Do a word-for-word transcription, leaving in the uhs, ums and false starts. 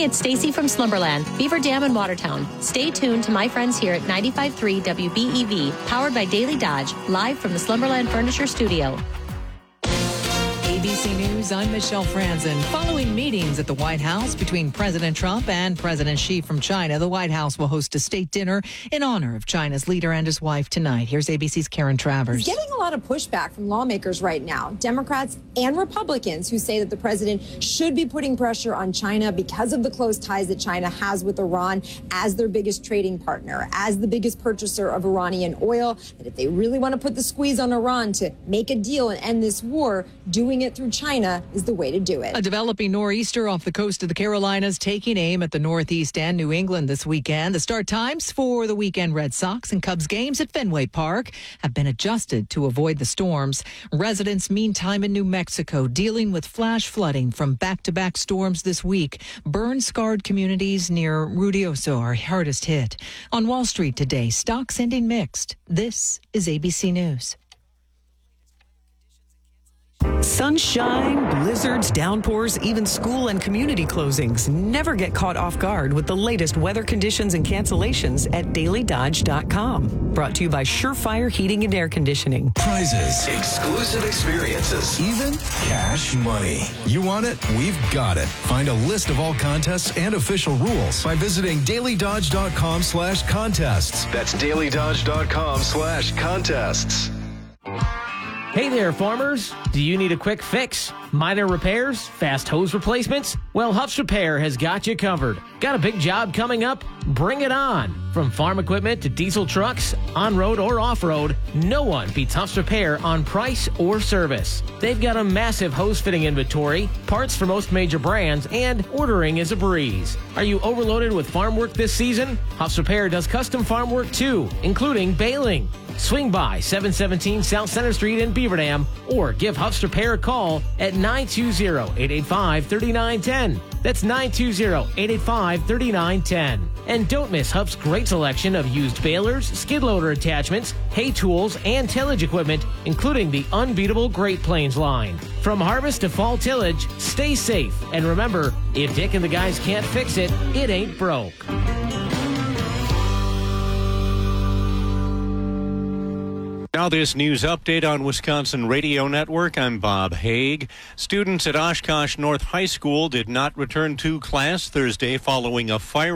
it's Stacy from Slumberland, Beaver Dam and Watertown. Stay tuned to my friends here at ninety-five point three W B E V, powered by Daily Dodge, live from the Slumberland Furniture Studio. A B C News, I'm Michelle Franzen. Following meetings at the White House between President Trump and President Xi from China, the White House will host a state dinner in honor of China's leader and his wife tonight. Here's A B C's Karen Travers. He's getting a lot of pushback from lawmakers right now, Democrats and Republicans, who say that the president should be putting pressure on China because of the close ties that China has with Iran as their biggest trading partner, as the biggest purchaser of Iranian oil, that if they really want to put the squeeze on Iran to make a deal and end this war, doing it through China is the way to do it. A developing nor'easter off the coast of the Carolinas taking aim at the Northeast and New England this weekend. The start times for the weekend Red Sox and Cubs games at Fenway Park have been adjusted to avoid the storms. Residents, meantime, in New Mexico dealing with flash flooding from back-to-back storms this week. Burn-scarred communities near Ruidoso are hardest hit. On Wall Street today, stocks ending mixed. This is A B C News. Sunshine, blizzards, downpours, even school and community closings. Never get caught off guard with the latest weather conditions and cancellations at daily dodge dot com. Brought to you by Surefire Heating and Air Conditioning. Prizes, exclusive experiences, even cash money. You want it? We've got it. Find a list of all contests and official rules by visiting daily dodge dot com slash contests. That's daily dodge dot com slash contests. Hey there, farmers. Do you need a quick fix? Minor repairs? Fast hose replacements? Well, Huff's Repair has got you covered. Got a big job coming up? Bring it on. From farm equipment to diesel trucks, on-road or off-road, no one beats Huff's Repair on price or service. They've got a massive hose fitting inventory, parts for most major brands, and ordering is a breeze. Are you overloaded with farm work this season? Huff's Repair does custom farm work too, including baling. Swing by seven seventeen South Center Street in Beaver Dam or give Huff's Repair a call at nine two zero, eight eight five, three nine one zero. That's nine two zero, eight eight five, three nine one zero. And don't miss Huff's great selection of used balers, skid loader attachments, hay tools, and tillage equipment, including the unbeatable Great Plains line. From harvest to fall tillage, stay safe. And remember, if Dick and the guys can't fix it, it ain't broke. Now this news update on Wisconsin Radio Network. I'm Bob Haig. Students at Oshkosh North High School did not return to class Thursday following a fire